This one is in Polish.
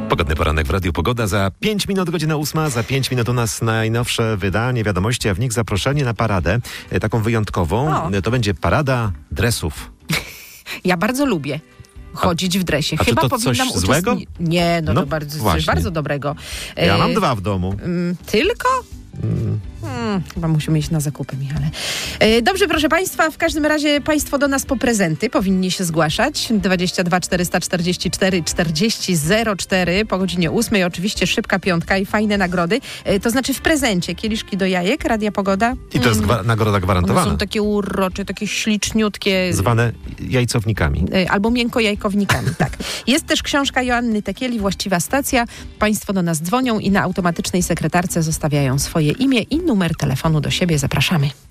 Pogodny poranek w Radiu Pogoda. Za 5 minut, godzina 8, za 5 minut u nas najnowsze wydanie wiadomości, a w nich zaproszenie na paradę, taką wyjątkową. To będzie parada dresów. Ja bardzo lubię chodzić w dresie. A Chyba czy to coś złego? Nie, to coś bardzo dobrego. Ja mam 2 w domu. Tylko? Chyba musimy iść na zakupy, Michale. Dobrze, proszę Państwa, w każdym razie Państwo do nas po prezenty powinni się zgłaszać. 22 444 40 04 po godzinie 8. Oczywiście szybka piątka i fajne nagrody. To znaczy w prezencie kieliszki do jajek, Radia Pogoda. I to jest nagroda gwarantowana. One są takie urocze, takie śliczniutkie. Zwane jajcownikami. Albo miękkojajkownikami, tak. Jest też książka Joanny Tekieli, Właściwa stacja. Państwo do nas dzwonią i na automatycznej sekretarce zostawiają swoje imię i numer telefonu do siebie. Zapraszamy.